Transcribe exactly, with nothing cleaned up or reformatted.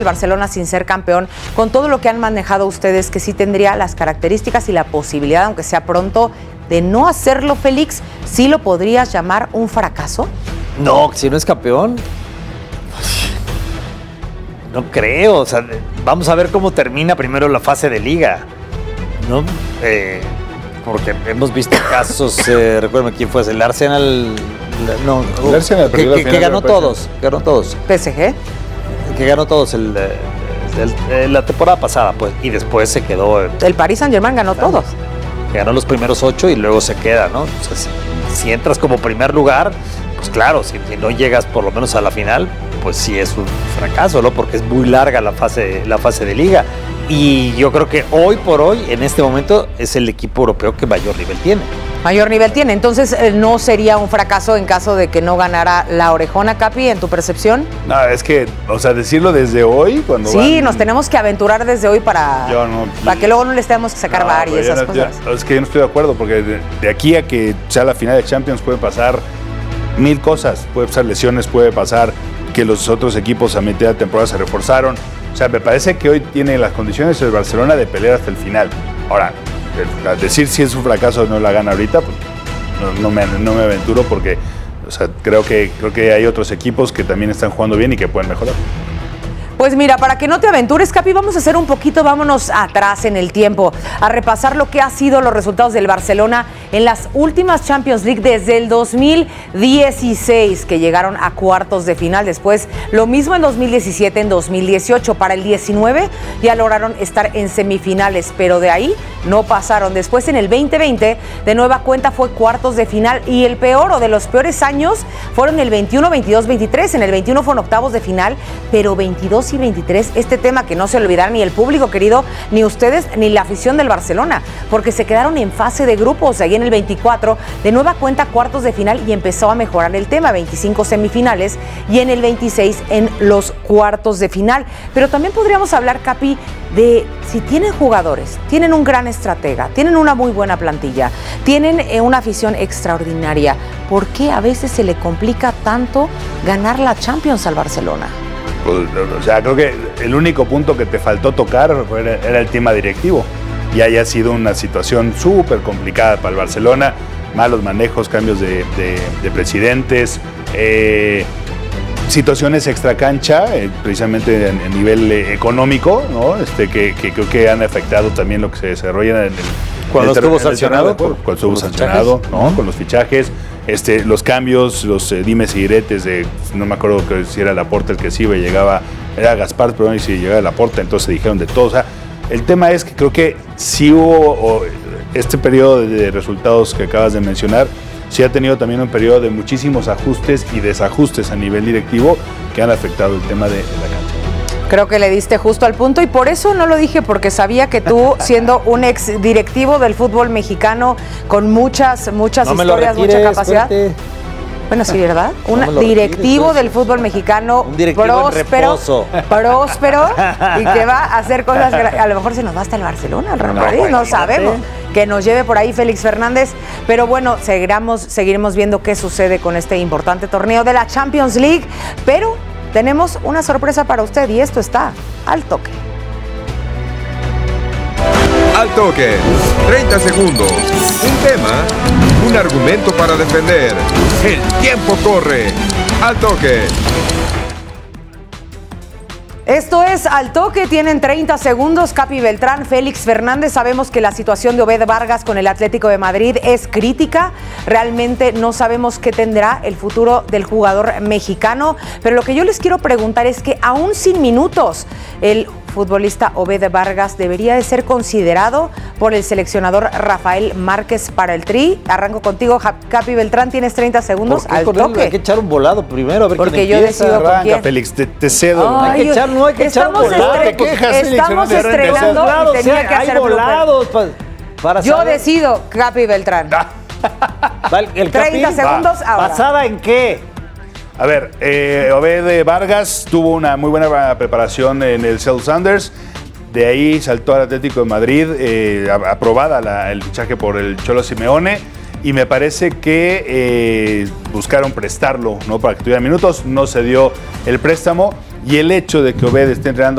el Barcelona sin ser campeón, con todo lo que han manejado ustedes, que sí tendría las características y la posibilidad, aunque sea pronto, de no hacerlo, Félix, ¿sí lo podrías llamar un fracaso? No, si no es campeón, no creo. O sea, vamos a ver cómo termina primero la fase de liga, ¿no? Eh, porque hemos visto casos, eh, recuérdame quién fue, el Arsenal, no, el Arsenal que, que, que ganó todos, ganó todos. P S G. Que ganó todos el, el, el, la temporada pasada, pues, y después se quedó. El, el Paris Saint-Germain ganó todos. Ganó los primeros ocho y luego se queda, ¿no? O sea, si, si entras como primer lugar, pues claro, si, si no llegas por lo menos a la final, pues sí es un fracaso, ¿no? Porque es muy larga la fase, la fase de liga. Y yo creo que hoy por hoy, en este momento, es el equipo europeo que mayor nivel tiene. Mayor nivel tiene. Entonces, ¿no sería un fracaso en caso de que no ganara la Orejona, Capi, en tu percepción? No, es que, o sea, decirlo desde hoy, cuando Sí, van... nos tenemos que aventurar desde hoy para, yo no, para que luego no les tengamos que sacar no, bar y esas no, cosas. Yo, es que yo no estoy de acuerdo, porque de, de aquí a que sea la final de Champions puede pasar mil cosas. Puede pasar lesiones, puede pasar que los otros equipos a mitad de temporada se reforzaron. O sea, me parece que hoy tiene las condiciones el Barcelona de pelear hasta el final. Ahora, el, decir si es un fracaso o no la gana ahorita, pues no, no, me, no me aventuro porque, o sea, creo que, creo que hay otros equipos que también están jugando bien y que pueden mejorar. Pues mira, para que no te aventures, Capi, vamos a hacer un poquito, vámonos atrás en el tiempo, a repasar lo que han sido los resultados del Barcelona en las últimas Champions League desde el dos mil dieciséis, que llegaron a cuartos de final. Después, lo mismo en dos mil diecisiete, en dos mil dieciocho. Para el diecinueve ya lograron estar en semifinales, pero de ahí no pasaron. Después, en el veinte veinte, de nueva cuenta fue cuartos de final, y el peor o de los peores años fueron el veintiuno, veintidós, veintitrés. En el veintiuno fueron octavos de final, pero veintidós y veintitrés, este tema que no se olvidará ni el público querido, ni ustedes, ni la afición del Barcelona, porque se quedaron en fase de grupos. Ahí en el veinticuatro, de nueva cuenta cuartos de final, y empezó a mejorar el tema, veinticinco semifinales, y en el veintiséis en los cuartos de final. Pero también podríamos hablar, Capi, de si tienen jugadores, tienen un gran estratega, tienen una muy buena plantilla, tienen eh, una afición extraordinaria, ¿por qué a veces se le complica tanto ganar la Champions al Barcelona? Pues, o sea, creo que el único punto que te faltó tocar era, era el tema directivo. Y haya sido una situación súper complicada para el Barcelona, malos manejos, cambios de, de, de presidentes, eh, situaciones extracancha, eh, precisamente a nivel eh, económico, ¿no? Este, que, que creo que han afectado también lo que se desarrolla en el... Cuando el estuvo terreno, sancionado. cuando estuvo sancionado, fichajes, ¿no? Uh-huh. Con los fichajes, este, los cambios, los eh, dimes y diretes de, no me acuerdo que si era Laporta el que sí iba y llegaba, era Gaspar, pero no, y si llegaba Laporta, entonces dijeron de todo. O sea, el tema es que creo que sí hubo o, este periodo de resultados que acabas de mencionar, sí ha tenido también un periodo de muchísimos ajustes y desajustes a nivel directivo que han afectado el tema de, de la cancha. Creo que le diste justo al punto, y por eso no lo dije, porque sabía que tú, siendo un ex directivo del fútbol mexicano con muchas, muchas no historias, retires, mucha capacidad. Fuerte. Bueno, sí, ¿verdad? Un no directivo retires, del fútbol mexicano un directivo próspero, próspero, y que va a hacer cosas. A lo mejor se nos va hasta el Barcelona, el Real Madrid, no, no sabemos. Que nos lleve por ahí Félix Fernández. Pero bueno, seguiremos, seguiremos viendo qué sucede con este importante torneo de la Champions League. Pero tenemos una sorpresa para usted, y esto está al toque. Al toque, treinta segundos, un tema, un argumento para defender. El tiempo corre. Al toque. Esto es Al Toque, tienen treinta segundos. Capi Beltrán, Félix Fernández. Sabemos que la situación de Obed Vargas con el Atlético de Madrid es crítica. Realmente no sabemos qué tendrá el futuro del jugador mexicano. Pero lo que yo les quiero preguntar es que aún sin minutos, el futbolista Obed Vargas debería de ser considerado por el seleccionador Rafael Márquez para el Tri. Arranco contigo, Capi Beltrán, tienes treinta segundos. ¿Por qué Al con toque? Él? Hay que echar un volado primero, a ver porque quién yo empieza. decido con Arranca, quién. Félix, te, te cedo. Ay, hay que echar, no hay que echar un volado. Estre- te quejas, Félix, estamos Fernández, estrenando Claro, y tenía o sea, que hay hacer volados para, para Yo saber. decido, Capi Beltrán. Va el, el treinta Capi, segundos va. ahora. ¿Basada en qué? A ver, eh, Obed Vargas tuvo una muy buena preparación en el Seattle Sounders. De ahí saltó al Atlético de Madrid, eh, aprobada la, el fichaje por el Cholo Simeone. Y me parece que eh, buscaron prestarlo, ¿no? Para que tuviera minutos. No se dio el préstamo. Y el hecho de que Obed esté entrenando